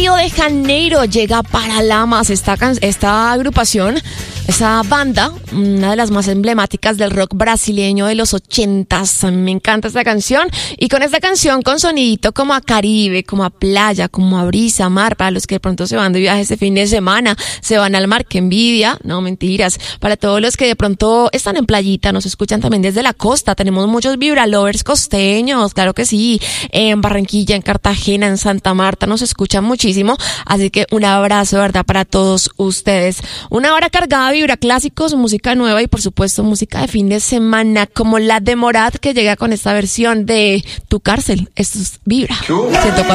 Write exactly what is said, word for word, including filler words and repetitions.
Río de Janeiro llega Paralamas, esta, can- esta agrupación, esa banda, una de las más emblemáticas del rock brasileño de los ochentas. A mí me encanta esta canción, y con esta canción con sonidito como a Caribe, como a playa, como a brisa, mar, para los que de pronto se van de viaje este fin de semana, se van al mar, qué envidia, no mentiras, para todos los que de pronto están en playita, nos escuchan también desde la costa, tenemos muchos vibralovers costeños, claro que sí, en Barranquilla, en Cartagena, en Santa Marta, nos escuchan muchísimo, así que un abrazo, ¿verdad?, para todos ustedes. Una hora cargada de vibra clásicos, música nueva y por supuesto música de fin de semana, como la de Morat, que llega con esta versión de Tu Cárcel. Esto es Vibra ciento cuatro.